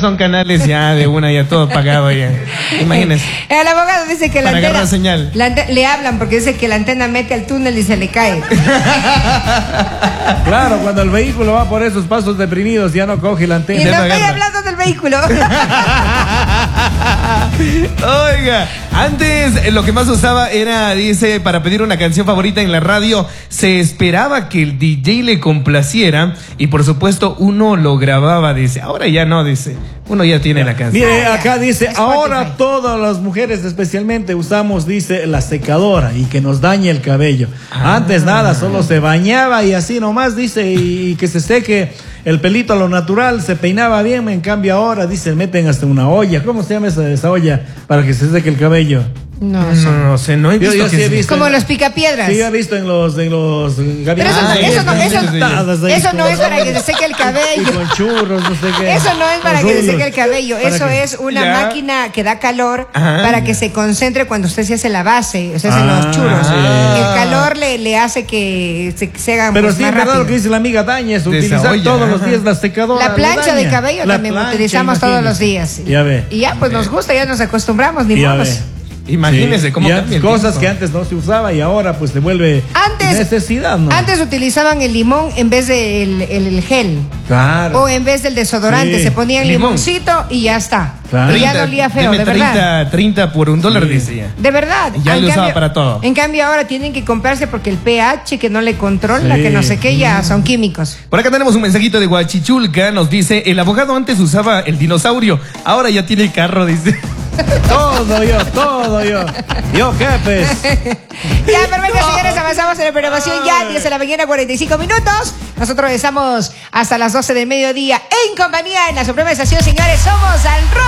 son canales ya de una, ya todo pagado ya. Imagínense. El abogado dice que la Para agarrar antena, señal. le hablan porque dice que la antena mete al túnel y se le cae. Claro, cuando el vehículo va por esos pasos deprimidos ya no coge la Y antena. no estoy agarra. hablando del vehículo. Oiga, antes lo que más usaba era, dice, para pedir una canción favorita en la radio, se esperaba que el DJ le complaciera y por supuesto uno lo grababa, dice. Ahora ya no, dice. Uno ya tiene la canción. Mire, acá dice, Spotify. ahora todas las mujeres especialmente usamos, dice, la secadora y que nos dañe el cabello. Antes nada, solo se bañaba y así nomás, dice, y que se seque el pelito a lo natural, se peinaba bien. En cambio ahora, dice, meten hasta una olla. ¿Cómo se llama esa olla para que se seque el cabello? No, No sé, no he visto. Yo sí he visto. como los picapiedras. Sí, he visto en los Pero gabinetes. eso no es para que se seque el Y cabello. con churros, no sé qué. Eso no es para Con que se rulos. seque el cabello. ¿Para Eso qué? es una Ya. máquina que da calor Ajá. para que se concentre cuando usted se hace la base, o sea, hace los churros. Ah. El calor le hace que se hagan Pero pues, sí, más es verdad lo rápido. que dice la amiga Daña, es De esa utilizar olla, todos los ajá. días la secadora. La plancha de daña. cabello La también plancha, utilizamos todos los imagínese. días. Ya ve. Y ya, pues nos gusta, ya nos acostumbramos, ni Ya modos. ve. Imagínense Sí. cómo Ya, cambia el cosas tiempo. que antes no se usaba y ahora pues se vuelve necesidad, ¿no? Antes utilizaban el limón en vez del el gel. Claro. O en vez del desodorante, Sí. se ponían Limón. limoncito y ya está. Claro. Y ya no olía feo, deme de verdad. 30 por $1, dice ya. De verdad. Ya En lo usaba para todo. En cambio ahora tienen que comprarse porque el pH que no le controla, Sí. que no sé qué, ya son químicos. Por acá tenemos un mensajito de Huachichulca, nos dice, el abogado antes usaba el dinosaurio, ahora ya tiene el carro, dice. Todo yo. Yo qué pues. Ya, perfecto, señores, avanzamos en la programación ya, 10 de la mañana, 45 minutos. Nosotros estamos hasta las 12 del mediodía en compañía en la Suprema Estación, señores, somos al